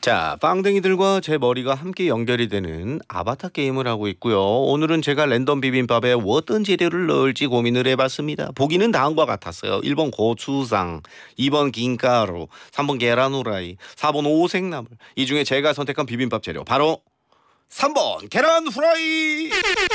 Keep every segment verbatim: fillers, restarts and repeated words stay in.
자, 빵댕이들과 제 머리가 함께 연결이 되는 아바타 게임을 하고 있고요. 오늘은 제가 랜덤 비빔밥에 어떤 재료를 넣을지 고민을 해봤습니다. 보기는 다음과 같았어요. 일 번 고추장, 이 번 김가루, 삼 번 계란 후라이, 사 번 오색나물. 이 중에 제가 선택한 비빔밥 재료 바로 삼 번 계란 후라이!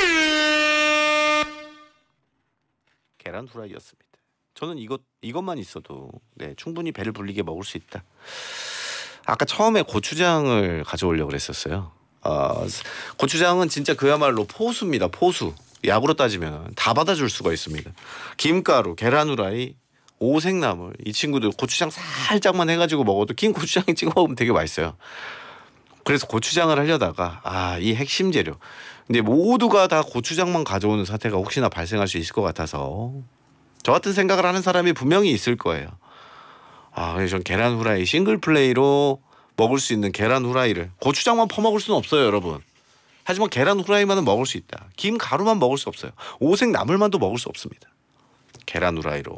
계란 후라이였습니다. 저는 이것, 이것만 있어도 네, 충분히 배를 불리게 먹을 수 있다. 아까 처음에 고추장을 가져오려고 그랬었어요. 어, 고추장은 진짜 그야말로 포수입니다. 포수. 약으로 따지면 다 받아줄 수가 있습니다. 김가루, 계란 후라이, 오색나물. 이 친구들 고추장 살짝만 해가지고 먹어도 긴 고추장에 찍어 먹으면 되게 맛있어요. 그래서 고추장을 하려다가 아, 이 핵심 재료. 근데 모두가 다 고추장만 가져오는 사태가 혹시나 발생할 수 있을 것 같아서 저 같은 생각을 하는 사람이 분명히 있을 거예요. 아, 그래서 전 계란 후라이 싱글 플레이로 먹을 수 있는 계란 후라이를 고추장만 퍼먹을 수는 없어요, 여러분. 하지만 계란 후라이만은 먹을 수 있다. 김 가루만 먹을 수 없어요. 오색 나물만도 먹을 수 없습니다. 계란 후라이로.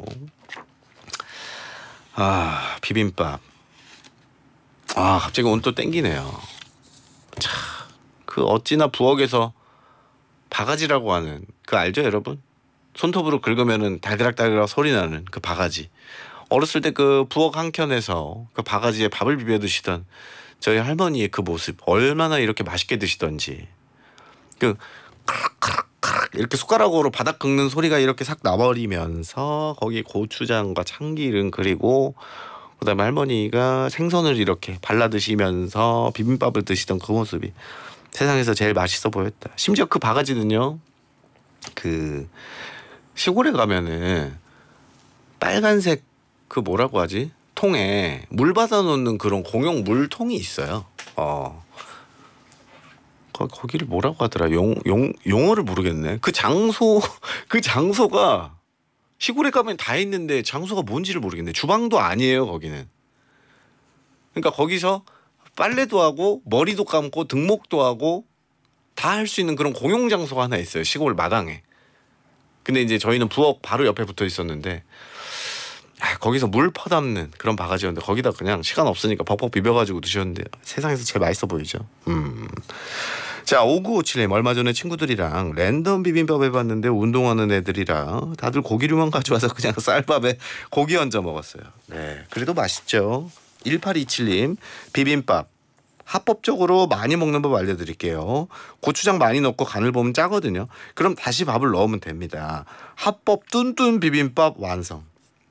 아, 비빔밥. 아, 갑자기 오늘 또 땡기네요. 차, 그 어찌나 부엌에서 바가지라고 하는 그 알죠, 여러분? 손톱으로 긁으면은 달그락달그락 소리 나는 그 바가지. 어렸을 때 그 부엌 한켠에서 그 바가지에 밥을 비벼 드시던 저희 할머니의 그 모습 얼마나 이렇게 맛있게 드시던지 그 크락크락크락 이렇게 숟가락으로 바닥 긁는 소리가 이렇게 싹 나버리면서 거기 고추장과 참기름 그리고 그다음에 할머니가 생선을 이렇게 발라 드시면서 비빔밥을 드시던 그 모습이 세상에서 제일 맛있어 보였다. 심지어 그 바가지는요, 그 시골에 가면은 빨간색 그 뭐라고 하지? 통에 물 받아 놓는 그런 공용 물통이 있어요. 어. 거, 거기를 뭐라고 하더라? 용, 용, 용어를 모르겠네. 그 장소, 그 장소가 시골에 가면 다 있는데 장소가 뭔지를 모르겠네. 주방도 아니에요, 거기는. 그러니까 거기서 빨래도 하고 머리도 감고 등목도 하고 다 할 수 있는 그런 공용 장소가 하나 있어요. 시골 마당에. 근데 이제 저희는 부엌 바로 옆에 붙어 있었는데 아, 거기서 물 퍼담는 그런 바가지였는데 거기다 그냥 시간 없으니까 벅벅 비벼가지고 드셨는데 세상에서 제일 맛있어 보이죠. 음. 자, 오구오칠님 얼마 전에 친구들이랑 랜덤 비빔밥 해봤는데 운동하는 애들이랑 다들 고기류만 가져와서 그냥 쌀밥에 고기 얹어 먹었어요. 네, 그래도 맛있죠. 일팔이칠님 비빔밥 합법적으로 많이 먹는 법 알려드릴게요. 고추장 많이 넣고 간을 보면 짜거든요. 그럼 다시 밥을 넣으면 됩니다. 합법 뚠뚠 비빔밥 완성.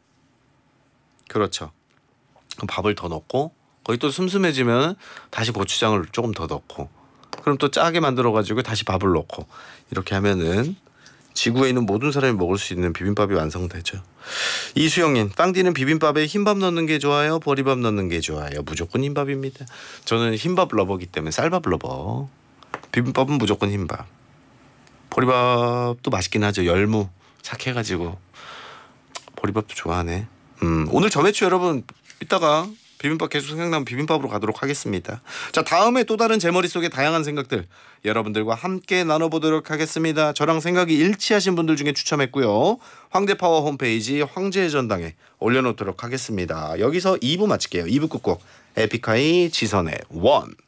그렇죠. 그럼 밥을 더 넣고 거기 또 슴슴해지면 다시 고추장을 조금 더 넣고 그럼 또 짜게 만들어가지고 다시 밥을 넣고 이렇게 하면은 지구에 있는 모든 사람이 먹을 수 있는 비빔밥이 완성되죠. 이수영님, 빵디는 비빔밥에 흰밥 넣는 게 좋아요? 보리밥 넣는 게 좋아요? 무조건 흰밥입니다. 저는 흰밥 러버기 때문에 쌀밥 러버. 비빔밥은 무조건 흰밥. 보리밥도 맛있긴 하죠. 열무 삭혀가지고 보리밥도 좋아하네. 음, 오늘 점액추 여러분 이따가 비빔밥 계속 생각나면 비빔밥으로 가도록 하겠습니다. 자, 다음에 또 다른 제 머릿속의 다양한 생각들 여러분들과 함께 나눠보도록 하겠습니다. 저랑 생각이 일치하신 분들 중에 추첨했고요. 황제파워 홈페이지 황제의 전당에 올려놓도록 하겠습니다. 여기서 이 부 마칠게요. 이 부 끝곡 에픽하이 지선의 원.